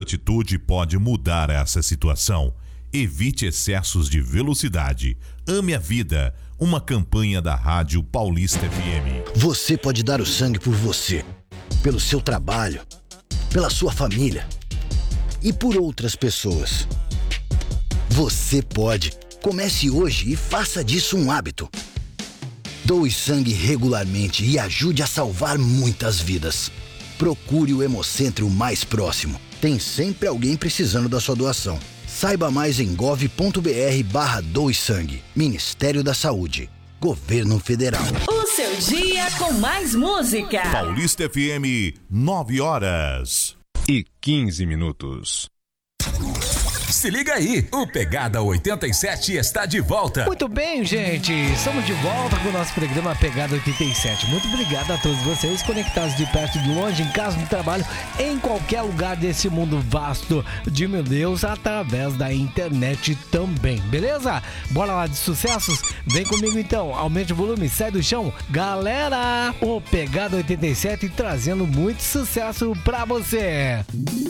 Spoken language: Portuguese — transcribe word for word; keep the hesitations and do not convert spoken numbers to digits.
atitude pode mudar essa situação. Evite excessos de velocidade. Ame a vida. Uma campanha da Rádio Paulista F M. Você pode dar o sangue por você, pelo seu trabalho, pela sua família e por outras pessoas. Você pode. Comece hoje e faça disso um hábito. Doe sangue regularmente e ajude a salvar muitas vidas. Procure o Hemocentro mais próximo. Tem sempre alguém precisando da sua doação. Saiba mais em gov.br barra doe sangue. Ministério da Saúde. Governo Federal. O seu dia com mais música. Paulista F M, nove horas e quinze minutos. Se liga aí, o Pegada oitenta e sete está de volta. Muito bem, gente, estamos de volta com o nosso programa Pegada oitenta e sete. Muito obrigado a todos vocês conectados de perto e de longe, em casa, no trabalho, em qualquer lugar desse mundo vasto de meu Deus, através da internet também, beleza? Bora lá de sucessos? Vem comigo então, aumente o volume, sai do chão. Galera, o Pegada oitenta e sete trazendo muito sucesso pra você.